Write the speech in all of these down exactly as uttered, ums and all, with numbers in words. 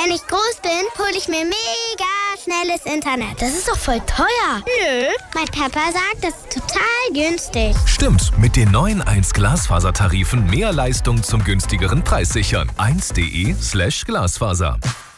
Wenn ich groß bin, hole ich mir mega schnelles Internet. Das ist doch voll teuer. Nö, mein Papa sagt, das ist total günstig. Stimmt, mit den neuen eins Glasfasertarifen mehr Leistung zum günstigeren Preis sichern. eins.de slash Glasfaser.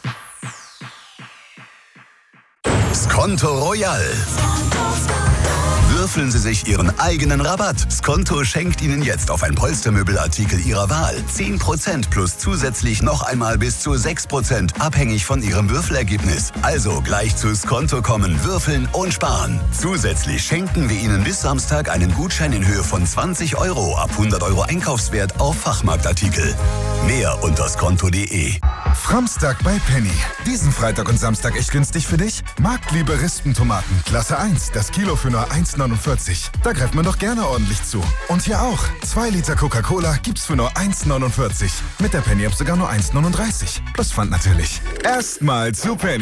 Skonto Royal. Würfeln Sie sich Ihren eigenen Rabatt. Skonto schenkt Ihnen jetzt auf ein Polstermöbelartikel Ihrer Wahl zehn Prozent plus zusätzlich noch einmal bis zu sechs Prozent, abhängig von Ihrem Würfelergebnis. Also gleich zu Skonto kommen, würfeln und sparen. Zusätzlich schenken wir Ihnen bis Samstag einen Gutschein in Höhe von zwanzig Euro ab hundert Euro Einkaufswert auf Fachmarktartikel. Mehr unter skonto punkt de. Framstag bei Penny. Diesen Freitag und Samstag echt günstig für dich? Marktliebe Rispentomaten, Klasse eins, das Kilo für nur eins neunundvierzig. Da greift man doch gerne ordentlich zu. Und hier auch. zwei Liter Coca-Cola gibt's für nur eins neunundvierzig. Mit der Penny-App sogar nur eins neununddreißig. Plus Pfand natürlich. Erstmal zu Penny.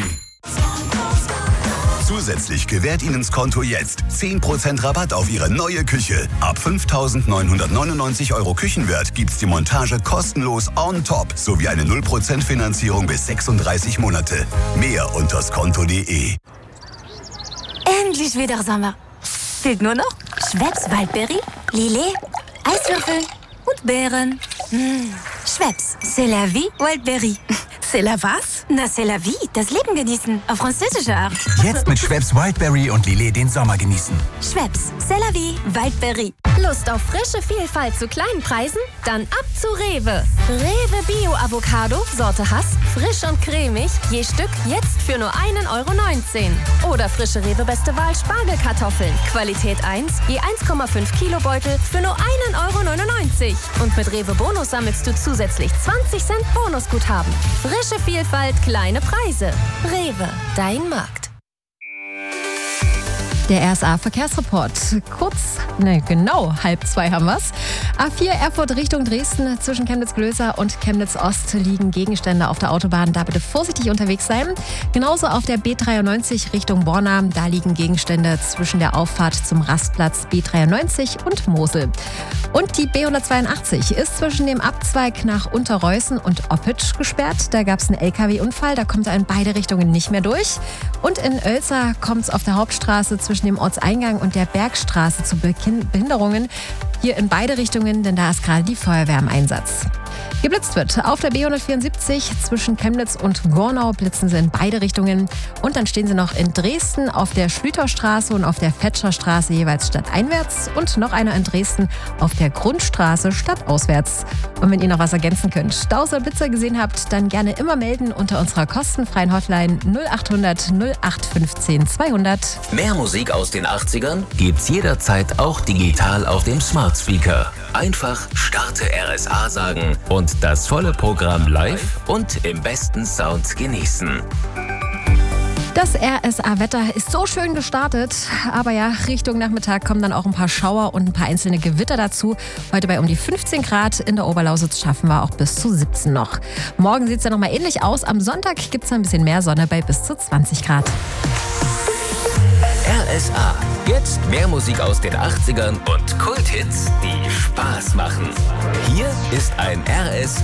Zusätzlich gewährt Ihnen Skonto jetzt zehn Prozent Rabatt auf Ihre neue Küche. Ab fünftausendneunhundertneunundneunzig Euro Küchenwert gibt's die Montage kostenlos on top sowie eine null Prozent Finanzierung bis sechsunddreißig Monate. Mehr unter skonto punkt de. Endlich wieder Sommer. Fehlt nur noch Schweppes Waldbeere, Lillet, Eiswürfel und Beeren. Mmh. Schweppes, c'est la vie, Wildberry. C'est la was? Na, c'est la vie, das Leben genießen, auf französische Art. Jetzt mit Schweppes Wildberry und Lillet den Sommer genießen. Schweppes, c'est la vie, Wildberry. Lust auf frische Vielfalt zu kleinen Preisen? Dann ab zu Rewe. Rewe Bio-Avocado, Sorte Hass, frisch und cremig, je Stück jetzt für nur ein Euro neunzehn. Oder frische Rewe Beste Wahl Spargelkartoffeln, Qualität eins, je eins Komma fünf Kilo Beutel für nur ein Euro neunundneunzig. Und mit Rewe Bonus sammelst du zusätzlich zwanzig Cent Bonusguthaben. Frische Vielfalt, kleine Preise. Rewe, dein Markt. Der R S A-Verkehrsreport. Kurz, ne, genau, halb zwei haben wir's. A vier Erfurt Richtung Dresden. Zwischen Chemnitz-Glöser und Chemnitz-Ost liegen Gegenstände auf der Autobahn. Da bitte vorsichtig unterwegs sein. Genauso auf der B dreiundneunzig Richtung Borna. Da liegen Gegenstände zwischen der Auffahrt zum Rastplatz B dreiundneunzig und Mosel. Und die B hundertzweiundachtzig ist zwischen dem Abzweig nach Unterreußen und Oppitsch gesperrt. Da gab es einen L K W-Unfall. Da kommt er in beide Richtungen nicht mehr durch. Und in Oelza kommt es auf der Hauptstraße zwischen dem Ortseingang und der Bergstraße zu Behinderungen. Hier in beide Richtungen, denn da ist gerade die Feuerwehr im Einsatz. Geblitzt wird auf der B hundertvierundsiebzig zwischen Chemnitz und Gornau, blitzen sie in beide Richtungen. Und dann stehen sie noch in Dresden auf der Schlüterstraße und auf der Fetscherstraße jeweils stadteinwärts und noch einer in Dresden auf der Grundstraße stadtauswärts. Und wenn ihr noch was ergänzen könnt, Staus oder Blitzer gesehen habt, dann gerne immer melden unter unserer kostenfreien Hotline null achthundert null acht fünfzehn zweihundert. Mehr Musik aus den achtzigern gibt's jederzeit auch digital auf dem Smart Speaker. Einfach Starte R S A sagen und das volle Programm live und im besten Sound genießen. Das R S A-Wetter ist so schön gestartet, aber ja, Richtung Nachmittag kommen dann auch ein paar Schauer und ein paar einzelne Gewitter dazu. Heute bei um die fünfzehn Grad, in der Oberlausitz schaffen wir auch bis zu siebzehn noch. Morgen sieht es dann nochmal ähnlich aus, am Sonntag gibt es ein bisschen mehr Sonne bei bis zu zwanzig Grad. R S A, jetzt mehr Musik aus den achtzigern und Kulthits, die Spaß machen. Hier ist ein R S